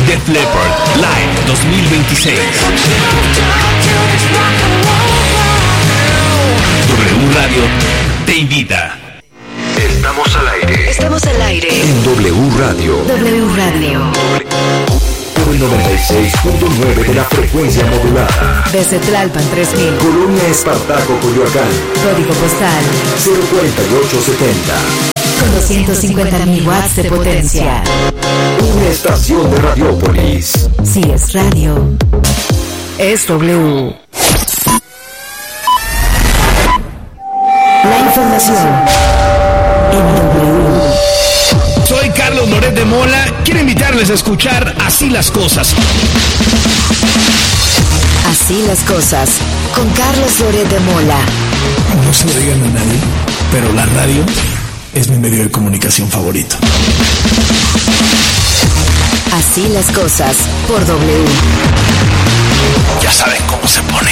Def Leppard Live 2026. W Radio te invita. Estamos al aire. Estamos al aire. En W Radio. W Radio. 96.9 de la frecuencia modulada. Desde Tlalpan 3000. Colonia Espartaco, Coyoacán. Código postal 04870. con 250.000 watts de potencia. Una estación de Radiópolis. Si es radio, es W. La información en W. Soy Carlos Loret de Mola. Quiero invitarles a escuchar Así las Cosas. Así las cosas, con Carlos Loret de Mola. No se lo digan a nadie, pero la radio es mi medio de comunicación favorito. Así las cosas, por W. Ya saben cómo se pone.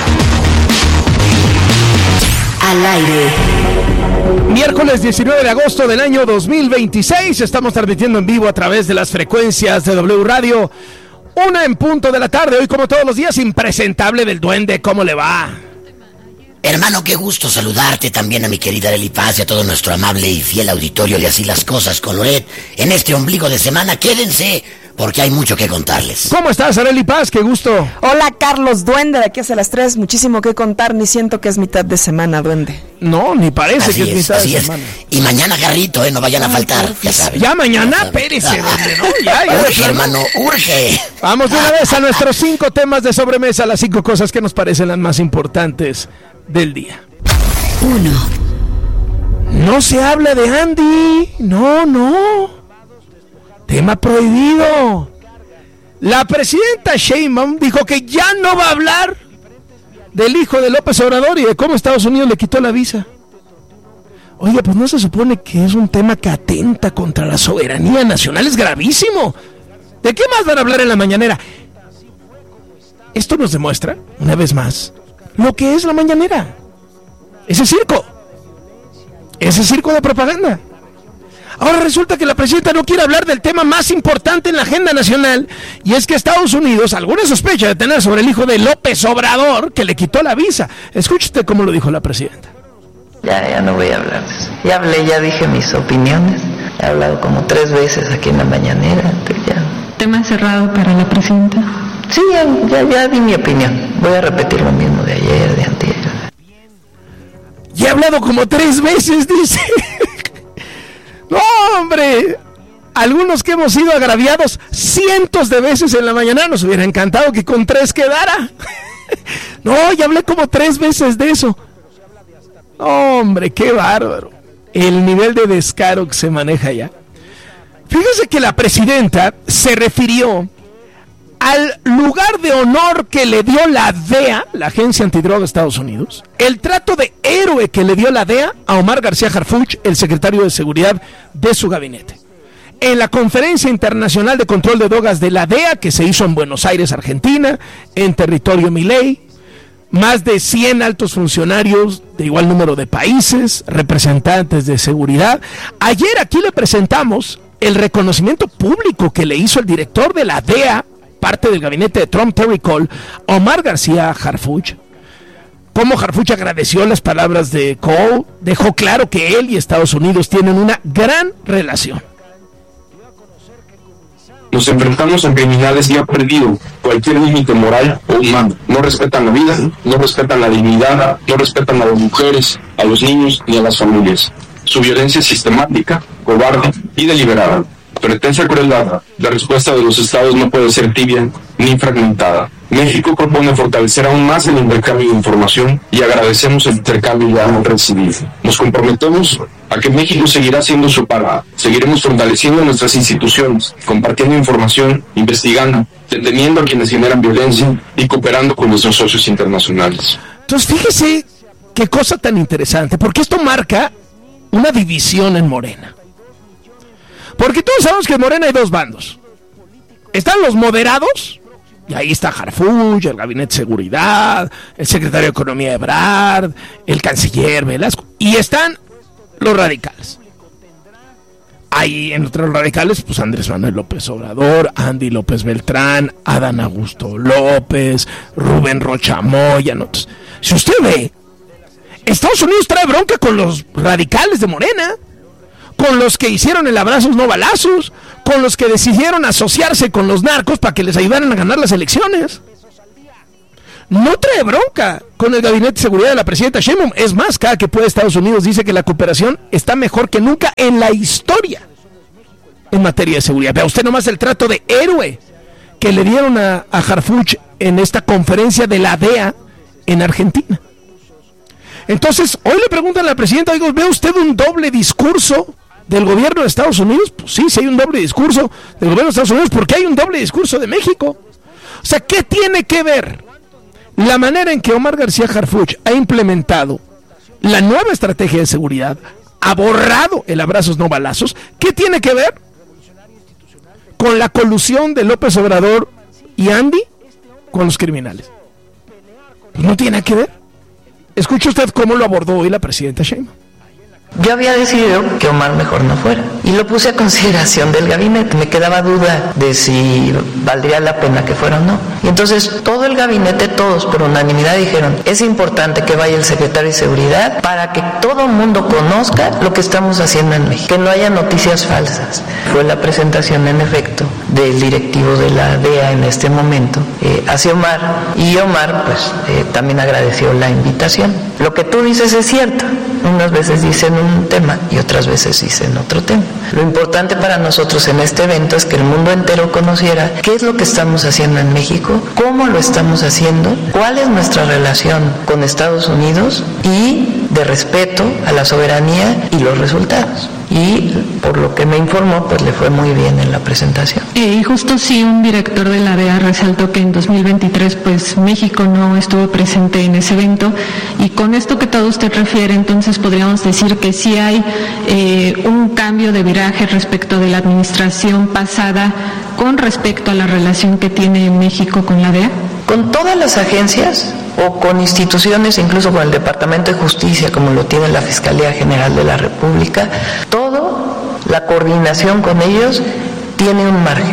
Al aire. Miércoles 19 de agosto del año 2026, estamos transmitiendo en vivo a través de las frecuencias de W Radio. 1 en punto de la tarde, hoy como todos los días, impresentable del duende, ¿cómo le va? Hermano, qué gusto saludarte, también a mi querida Arely Paz y a todo nuestro amable y fiel auditorio de Así las Cosas con Loret. En este ombligo de semana, quédense, porque hay mucho que contarles. ¿Cómo estás, Arely Paz? Qué gusto. Hola, Carlos Duende, de aquí hacia las 3, muchísimo que contar, ni siento que es mitad de semana, Duende. No, ni parece Así que es mitad de semana. Y mañana, Garrito, no vayan a faltar, ya saben. Ya mañana, espérese, duende, ¿no? Ya, urge, hermano, urge. Vamos de una vez a nuestros 5 temas de sobremesa, las 5 cosas que nos parecen las más importantes del día. 1. No se habla de Andy. No. Tema prohibido. La presidenta Sheinbaum dijo que ya no va a hablar del hijo de López Obrador y de cómo Estados Unidos le quitó la visa. Oye, pues no se supone que es un tema que atenta contra la soberanía nacional, es gravísimo. ¿De qué más van a hablar en la mañanera? Esto nos demuestra, una vez más, lo que es la mañanera. Ese circo de propaganda. Ahora resulta que la presidenta no quiere hablar del tema más importante en la agenda nacional, y es que Estados Unidos alguna sospecha de tener sobre el hijo de López Obrador, que le quitó la visa. Escúchate cómo lo dijo la presidenta. Ya no voy a hablar de eso. Ya hablé, ya dije mis opiniones. He hablado como 3 veces aquí en la mañanera. Ya. ¿Tema cerrado para la presidenta? Sí, ya di mi opinión. Voy a repetir lo mismo de ayer, de antier. Ya he hablado como 3 veces, dice. No, hombre. Algunos que hemos sido agraviados cientos de veces en la mañana, nos hubiera encantado que con 3 quedara. No, ya hablé como 3 veces de eso. Hombre, qué bárbaro. El nivel de descaro que se maneja ya. Fíjese que la presidenta se refirió al lugar de honor que le dio la DEA, la Agencia Antidroga de Estados Unidos, el trato de héroe que le dio la DEA a Omar García Harfuch, el secretario de Seguridad de su gabinete. En la Conferencia Internacional de Control de Drogas de la DEA, que se hizo en Buenos Aires, Argentina, en territorio Milei, más de 100 altos funcionarios de igual número de países, representantes de seguridad. Ayer aquí le presentamos el reconocimiento público que le hizo el director de la DEA, parte del gabinete de Trump, Terry Cole, Omar García Harfuch. Cómo Harfuch agradeció las palabras de Cole, dejó claro que él y Estados Unidos tienen una gran relación. Nos enfrentamos a criminales que han perdido cualquier límite moral o humano. No respetan la vida, no respetan la dignidad, no respetan a las mujeres, a los niños ni a las familias. Su violencia es sistemática, cobarde y deliberada. Pretensa crueldad, la respuesta de los estados no puede ser tibia ni fragmentada. México propone fortalecer aún más el intercambio de información y agradecemos el intercambio ya recibido. Nos comprometemos a que México seguirá siendo su par. Seguiremos fortaleciendo nuestras instituciones, compartiendo información, investigando, deteniendo a quienes generan violencia y cooperando con nuestros socios internacionales. Entonces fíjese qué cosa tan interesante, porque esto marca una división en Morena. Porque todos sabemos que en Morena hay 2 bandos. Están los moderados, y ahí está Harfuch, el Gabinete de Seguridad, el Secretario de Economía Ebrard, el Canciller Velasco, y están los radicales. Hay entre los radicales, pues Andrés Manuel López Obrador, Andy López Beltrán, Adán Augusto López, Rubén Rocha Moya. ¿No? Si usted ve, Estados Unidos trae bronca con los radicales de Morena, con los que hicieron el abrazos no balazos, con los que decidieron asociarse con los narcos para que les ayudaran a ganar las elecciones. No trae bronca con el Gabinete de Seguridad de la presidenta Sheinbaum. Es más, cada que puede Estados Unidos dice que la cooperación está mejor que nunca en la historia en materia de seguridad. Vea usted nomás el trato de héroe que le dieron a Harfuch en esta conferencia de la DEA en Argentina. Entonces, hoy le preguntan a la presidenta, digo, ¿ve usted un doble discurso del gobierno de Estados Unidos? Pues sí, sí hay un doble discurso del gobierno de Estados Unidos, porque hay un doble discurso de México. O sea, ¿qué tiene que ver la manera en que Omar García Harfuch ha implementado la nueva estrategia de seguridad, ha borrado el abrazos no balazos? ¿Qué tiene que ver con la colusión de López Obrador y Andy con los criminales? Pues no tiene nada que ver. Escuche usted cómo lo abordó hoy la presidenta Sheinbaum. Yo había decidido que Omar mejor no fuera y lo puse a consideración del gabinete. Me quedaba duda de si valdría la pena que fuera o no. Y entonces todo el gabinete, todos por unanimidad dijeron, es importante que vaya el secretario de Seguridad para que todo el mundo conozca lo que estamos haciendo en México, que no haya noticias falsas. Fue la presentación en efecto del directivo de la DEA en este momento hacia Omar, y Omar pues también agradeció la invitación. Lo que tú dices es cierto, unas veces dicen un tema y otras veces dicen otro tema. Lo importante para nosotros en este evento es que el mundo entero conociera qué es lo que estamos haciendo en México, cómo lo estamos haciendo, cuál es nuestra relación con Estados Unidos y de respeto a la soberanía y los resultados. Y por lo que me informó, pues le fue muy bien en la presentación. Y justo sí, un director de la DEA resaltó que en 2023 pues México no estuvo presente en ese evento, y con esto que todo usted refiere, entonces podríamos decir que sí hay un cambio de viraje respecto de la administración pasada con respecto a la relación que tiene México con la DEA. Con todas las agencias o con instituciones, incluso con el Departamento de Justicia, como lo tiene la Fiscalía General de la República, la coordinación con ellos tiene un margen.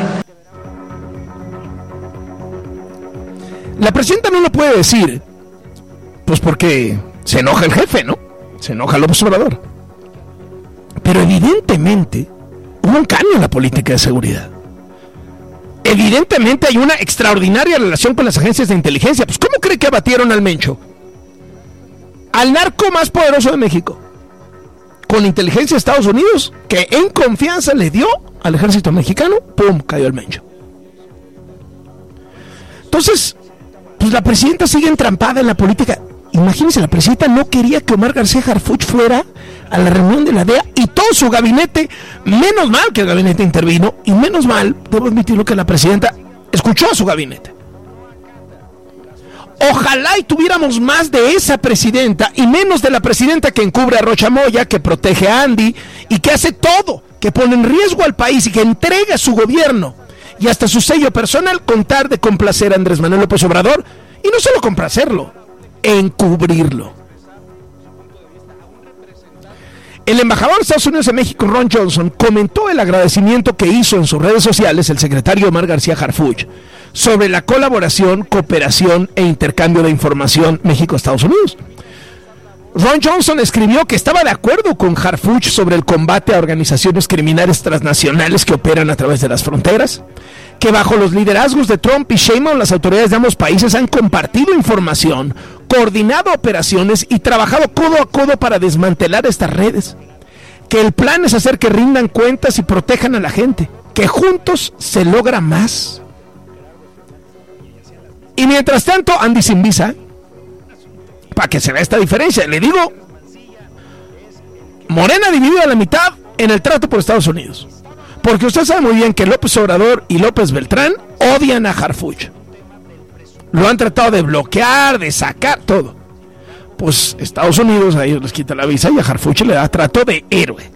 La presidenta no lo puede decir, pues porque se enoja el jefe, ¿no? Se enoja López Obrador. Pero evidentemente hubo un cambio en la política de seguridad. Evidentemente hay una extraordinaria relación con las agencias de inteligencia. Pues ¿cómo cree que abatieron al Mencho? Al narco más poderoso de México, con inteligencia de Estados Unidos, que en confianza le dio al ejército mexicano. ¡Pum! Cayó el Mencho. Entonces, pues la presidenta sigue entrampada en la política. Imagínense, la presidenta no quería que Omar García Harfuch fuera a la reunión de la DEA, y todo su gabinete, menos mal que el gabinete intervino, y menos mal, debo admitirlo, que la presidenta escuchó a su gabinete. Ojalá y tuviéramos más de esa presidenta y menos de la presidenta que encubre a Rocha Moya, que protege a Andy y que hace todo, que pone en riesgo al país y que entrega su gobierno y hasta su sello personal con tal de complacer a Andrés Manuel López Obrador, y no solo complacerlo, encubrirlo. El embajador de Estados Unidos en México, Ron Johnson, comentó el agradecimiento que hizo en sus redes sociales el secretario Omar García Harfuch sobre la colaboración, cooperación e intercambio de información México-Estados Unidos. Ron Johnson escribió que estaba de acuerdo con Harfuch sobre el combate a organizaciones criminales transnacionales que operan a través de las fronteras, que bajo los liderazgos de Trump y Sheinbaum las autoridades de ambos países han compartido información, coordinado operaciones y trabajado codo a codo para desmantelar estas redes, que el plan es hacer que rindan cuentas y protejan a la gente, que juntos se logra más. Y mientras tanto, Andy sin visa, para que se vea esta diferencia, le digo, Morena dividida a la mitad en el trato por Estados Unidos. Porque usted sabe muy bien que López Obrador y López Beltrán odian a Harfuch. Lo han tratado de bloquear, de sacar, todo. Pues Estados Unidos a ellos les quita la visa y a Harfuch le da trato de héroe.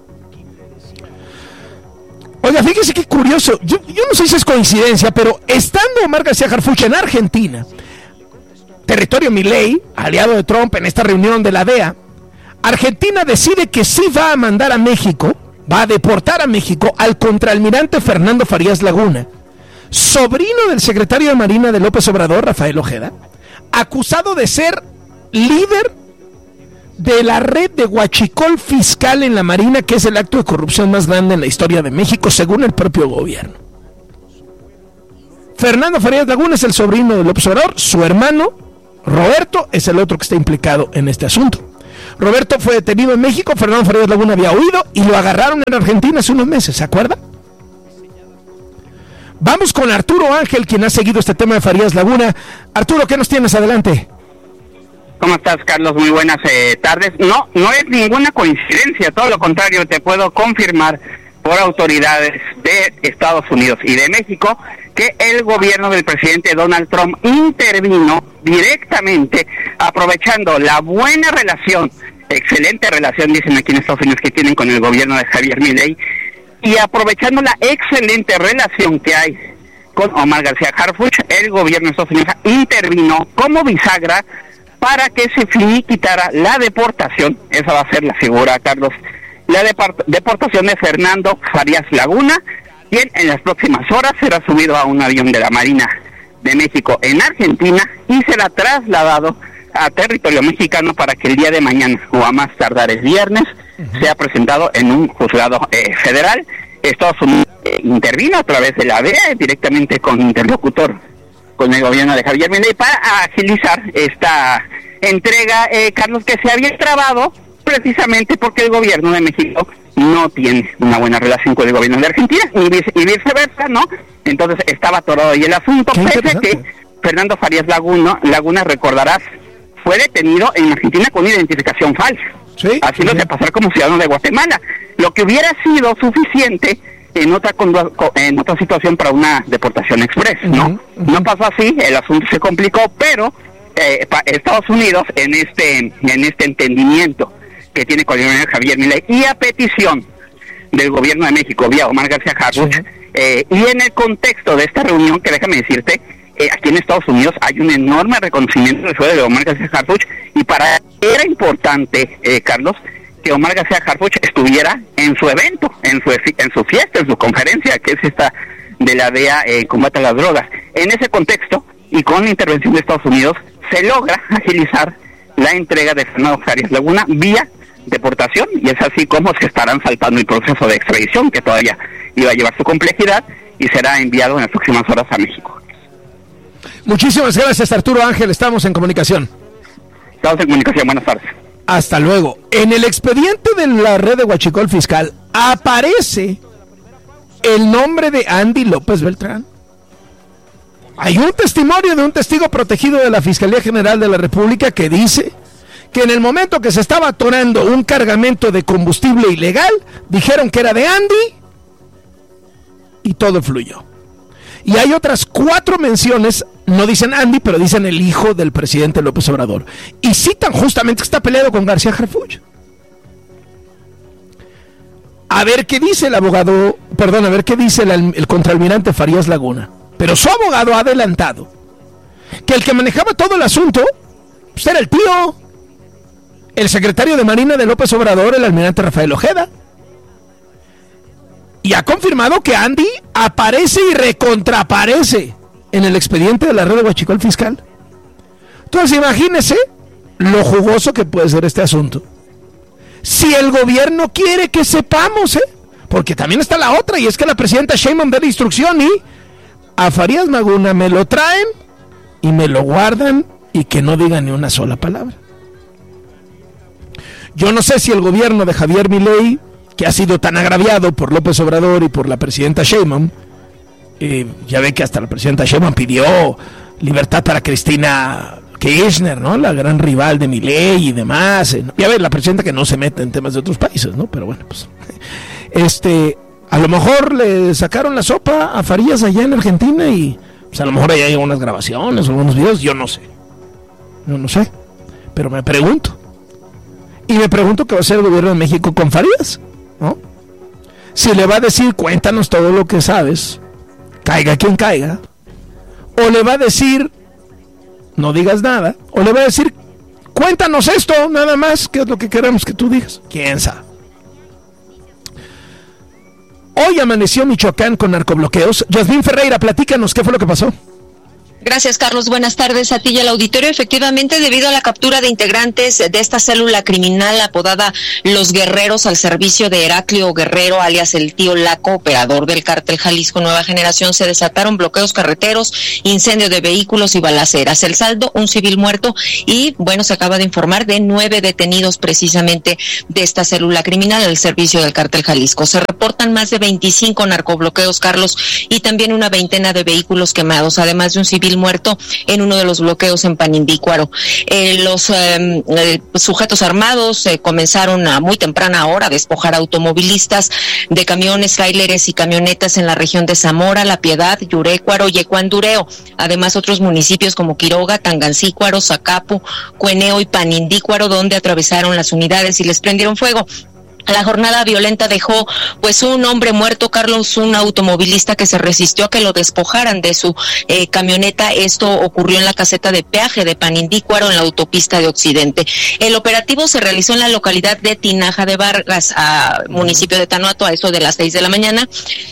Oiga, fíjese qué curioso. Yo no sé si es coincidencia, pero estando Omar García Harfuch en Argentina, territorio Milei, aliado de Trump, en esta reunión de la DEA, Argentina decide que sí va a mandar a México va a deportar a México al contraalmirante Fernando Farías Laguna, sobrino del secretario de Marina de López Obrador, Rafael Ojeda, acusado de ser líder de la red de huachicol fiscal en la Marina, que es el acto de corrupción más grande en la historia de México, según el propio gobierno. Fernando Farías Laguna es el sobrino de López Obrador, su hermano Roberto es el otro que está implicado en este asunto. Roberto fue detenido en México, Fernando Farías Laguna había huido y lo agarraron en Argentina hace unos meses, ¿se acuerda? Vamos con Arturo Ángel, quien ha seguido este tema de Farías Laguna. Arturo, ¿qué nos tienes? Adelante. ¿Cómo estás, Carlos? Muy buenas tardes. No es ninguna coincidencia, todo lo contrario, te puedo confirmar por autoridades de Estados Unidos y de México que el gobierno del presidente Donald Trump intervino directamente aprovechando la buena relación, excelente relación, dicen aquí en Estados Unidos, que tienen con el gobierno de Javier Milei, y aprovechando la excelente relación que hay con Omar García Harfuch, el gobierno de Estados Unidos intervino como bisagra para que se finiquitara la deportación. Esa va a ser la figura, Carlos, la deportación de Fernando Farías Laguna, quien en las próximas horas será subido a un avión de la Marina de México en Argentina y será trasladado a territorio mexicano para que el día de mañana, o a más tardar el viernes, sea presentado en un juzgado federal. Estados Unidos intervino a través de la DEA, directamente con interlocutor con el gobierno de Javier Milei, para agilizar esta entrega, Carlos, que se había trabado precisamente porque el gobierno de México no tiene una buena relación con el gobierno de Argentina y viceversa, ¿no? Entonces estaba atorado ahí el asunto, pese a que Fernando Farías Laguna, recordarás, fue detenido en Argentina con identificación falsa, ¿sí? Haciéndose pasar como ciudadano de Guatemala, lo que hubiera sido suficiente en otra situación para una deportación express, ¿no? No pasó así, el asunto se complicó, pero Estados Unidos en este entendimiento que tiene con el gobierno de Javier Milei y a petición del gobierno de México vía Omar García Harfuch, y en el contexto de esta reunión, que déjame decirte, aquí en Estados Unidos hay un enorme reconocimiento del sueldo de Omar García Harfuch, y era importante, Carlos, que Omar García Harfuch estuviera en su evento, en su fiesta, en su conferencia, que es esta de la DEA combate a las drogas. En ese contexto, y con la intervención de Estados Unidos, se logra agilizar la entrega de Fernando Farías Laguna vía deportación, y es así como se estarán saltando el proceso de extradición, que todavía iba a llevar su complejidad, y será enviado en las próximas horas a México. Muchísimas gracias, Arturo Ángel, estamos en comunicación. Estamos en comunicación, buenas tardes. Hasta luego. En el expediente de la red de huachicol fiscal aparece el nombre de Andy López Beltrán. Hay un testimonio de un testigo protegido de la Fiscalía General de la República que dice que en el momento que se estaba atorando un cargamento de combustible ilegal, dijeron que era de Andy y todo fluyó. Y hay otras 4 menciones, no dicen Andy, pero dicen el hijo del presidente López Obrador. Y citan justamente que está peleado con García Harfuch. A ver qué dice el abogado, a ver qué dice el contraalmirante Farías Laguna. Pero su abogado ha adelantado que el que manejaba todo el asunto pues era el tío, el secretario de Marina de López Obrador, el almirante Rafael Ojeda. Y ha confirmado que Andy aparece y recontraparece en el expediente de la red de huachicol fiscal. Entonces imagínese lo jugoso que puede ser este asunto. Si el gobierno quiere que sepamos, porque también está la otra, y es que la presidenta Sheinbaum da la instrucción y a Farías Laguna me lo traen y me lo guardan y que no diga ni una sola palabra. Yo no sé si el gobierno de Javier Milei, que ha sido tan agraviado por López Obrador y por la presidenta Sheinbaum, ya ve que hasta la presidenta Sheinbaum pidió libertad para Cristina Kirchner, ¿no? La gran rival de Milei y demás. Ya ve, la presidenta que no se mete en temas de otros países, ¿no? Pero bueno, pues a lo mejor le sacaron la sopa a Farías allá en Argentina y pues a lo mejor ahí hay algunas grabaciones, algunos videos, yo no sé. No sé, pero me pregunto. Y me pregunto qué va a hacer el gobierno de México con Farías, ¿no? Si le va a decir, cuéntanos todo lo que sabes, caiga quien caiga, o le va a decir, no digas nada, o le va a decir, cuéntanos esto, nada más, que es lo que queremos que tú digas. ¿Quién sabe? Hoy amaneció Michoacán con narcobloqueos. Yasmín Ferreira, platícanos, ¿qué fue lo que pasó? Gracias, Carlos. Buenas tardes a ti y al auditorio. Efectivamente, debido a la captura de integrantes de esta célula criminal apodada Los Guerreros al servicio de Heraclio Guerrero, alias el Tío Laco, operador del cártel Jalisco Nueva Generación, se desataron bloqueos carreteros, incendio de vehículos y balaceras. El saldo, un civil muerto y, bueno, se acaba de informar de 9 detenidos precisamente de esta célula criminal al servicio del cártel Jalisco. Se reportan más de 25 narcobloqueos, Carlos, y también una veintena de vehículos quemados, además de un civil muerto en uno de los bloqueos en Panindícuaro. Los sujetos armados comenzaron a muy temprana hora a despojar automovilistas de camiones, tráileres y camionetas en la región de Zamora, La Piedad, Yurécuaro y Ecuandureo. Además, otros municipios como Quiroga, Tangancícuaro, Zacapu, Cueneo y Panindícuaro, donde atravesaron las unidades y les prendieron fuego. La jornada violenta dejó pues un hombre muerto, Carlos, un automovilista que se resistió a que lo despojaran de su camioneta. Esto ocurrió en la caseta de peaje de Panindícuaro, en la autopista de Occidente. El operativo se realizó en la localidad de Tinaja de Vargas, municipio de Tanuato, a eso de las 6 de la mañana,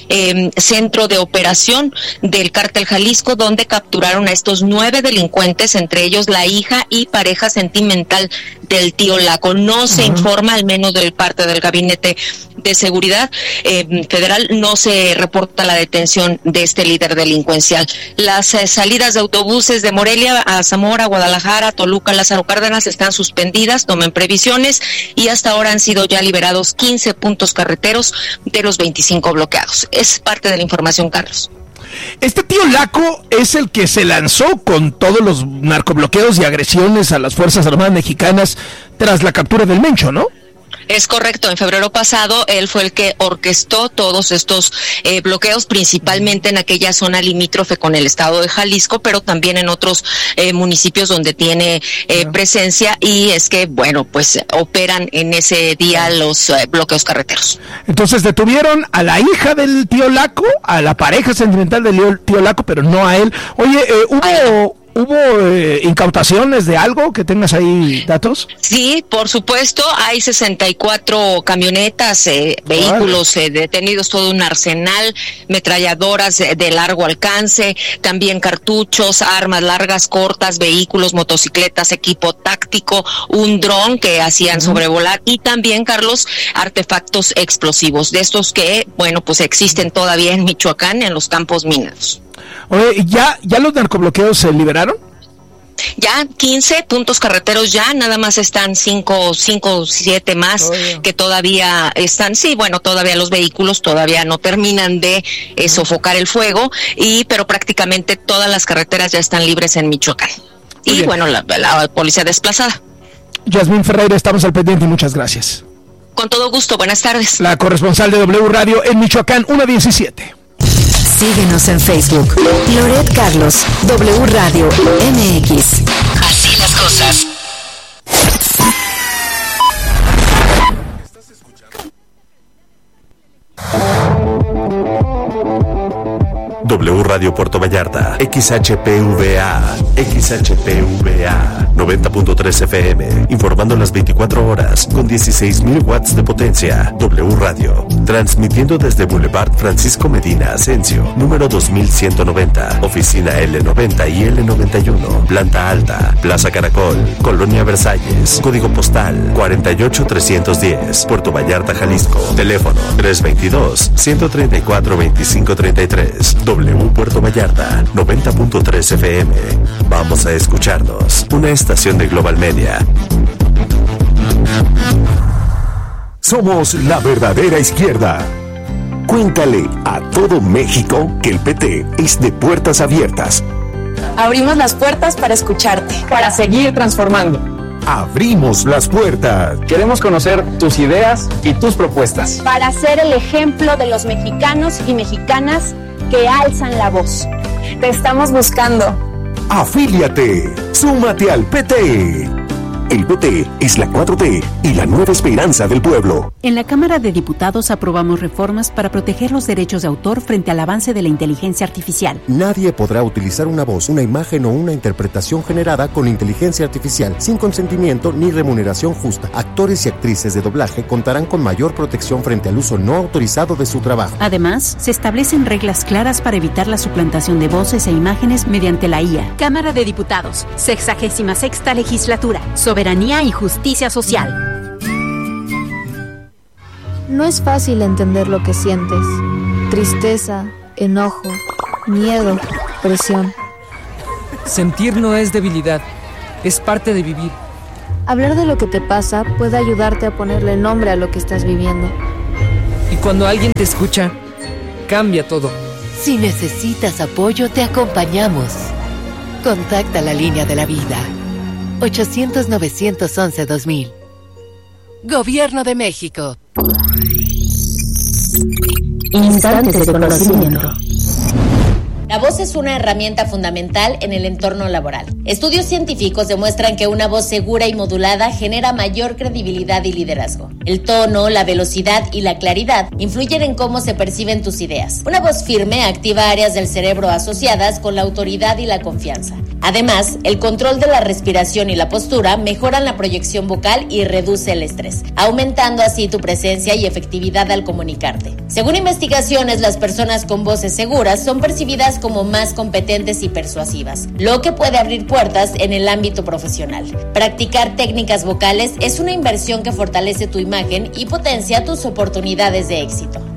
centro de operación del cártel Jalisco, donde capturaron a estos 9 delincuentes, entre ellos la hija y pareja sentimental del Tío Laco. No se informa, al menos del parte del Gabinete de Seguridad Federal, no se reporta la detención de este líder delincuencial. Las salidas de autobuses de Morelia a Zamora, Guadalajara, Toluca, Lázaro Cárdenas están suspendidas, tomen previsiones, y hasta ahora han sido ya liberados 15 puntos carreteros de los 25 bloqueados. Es parte de la información, Carlos. Este Tío Laco es el que se lanzó con todos los narcobloqueos y agresiones a las Fuerzas Armadas mexicanas tras la captura del Mencho, ¿no? Es correcto, en febrero pasado él fue el que orquestó todos estos bloqueos, principalmente en aquella zona limítrofe con el estado de Jalisco, pero también en otros municipios donde tiene presencia, y es que, bueno, pues operan en ese día los bloqueos carreteros. Entonces detuvieron a la hija del Tío Laco, a la pareja sentimental del Tío Laco, pero no a él. Oye, ¿Hubo incautaciones de algo? ¿Que tengas ahí datos? Sí, por supuesto, hay 64 camionetas, vehículos detenidos, todo un arsenal, metralladoras de largo alcance, también cartuchos, armas largas, cortas, vehículos, motocicletas, equipo táctico, un dron que hacían sobrevolar, y también, Carlos, artefactos explosivos, de estos que, bueno, pues existen todavía en Michoacán, en los campos mineros. Oye, ¿ya los narcobloqueos se liberaron? Ya 15 puntos carreteros, ya nada más están 5, 7 más que todavía están. Sí, bueno, todavía los vehículos todavía no terminan de sofocar el fuego, pero prácticamente todas las carreteras ya están libres en Michoacán. Y bien, bueno, la policía desplazada. Yasmín Ferreira, estamos al pendiente y muchas gracias. Con todo gusto, buenas tardes. La corresponsal de W Radio en Michoacán, 1:17. Síguenos en Facebook, Loret Carlos, W Radio MX. Así las cosas. W Radio Puerto Vallarta, XHPVA 90.3 FM, informando las 24 horas con 16,000 watts de potencia. W Radio, transmitiendo desde Boulevard Francisco Medina Asensio, número 2190, oficina L90 y L91, planta alta, Plaza Caracol, Colonia Versalles, código postal 48310, Puerto Vallarta, Jalisco, teléfono 322-134-2533. W Puerto Vallarta, 90.3 FM. Vamos a escucharnos. Una estación de Global Media. Somos la verdadera izquierda. Cuéntale a todo México que el PT es de puertas abiertas. Abrimos las puertas para escucharte, para seguir transformando. Abrimos las puertas. Queremos conocer tus ideas y tus propuestas. Para ser el ejemplo de los mexicanos y mexicanas que alzan la voz. Te estamos buscando. Afíliate. Súmate al PT. El PT es la 4T y la nueva esperanza del pueblo. En la Cámara de Diputados aprobamos reformas para proteger los derechos de autor frente al avance de la inteligencia artificial. Nadie podrá utilizar una voz, una imagen o una interpretación generada con inteligencia artificial sin consentimiento ni remuneración justa. Actores y actrices de doblaje contarán con mayor protección frente al uso no autorizado de su trabajo. Además, se establecen reglas claras para evitar la suplantación de voces e imágenes mediante la IA. Cámara de Diputados, 66ª Legislatura, Soberanía y Justicia Social. No es fácil entender lo que sientes. Tristeza, enojo, miedo, presión. Sentir no es debilidad, es parte de vivir. Hablar de lo que te pasa puede ayudarte a ponerle nombre a lo que estás viviendo. Y cuando alguien te escucha, cambia todo. Si necesitas apoyo, te acompañamos. Contacta la línea de la vida. 800-911-2000. Gobierno de México. Instantes de conocimiento. La voz es una herramienta fundamental en el entorno laboral. Estudios científicos demuestran que una voz segura y modulada genera mayor credibilidad y liderazgo. El tono, la velocidad y la claridad influyen en cómo se perciben tus ideas. Una voz firme activa áreas del cerebro asociadas con la autoridad y la confianza. Además, el control de la respiración y la postura mejoran la proyección vocal y reduce el estrés, aumentando así tu presencia y efectividad al comunicarte. Según investigaciones, las personas con voces seguras son percibidas como más competentes y persuasivas, lo que puede abrir puertas en el ámbito profesional. Practicar técnicas vocales es una inversión que fortalece tu imagen y potencia tus oportunidades de éxito.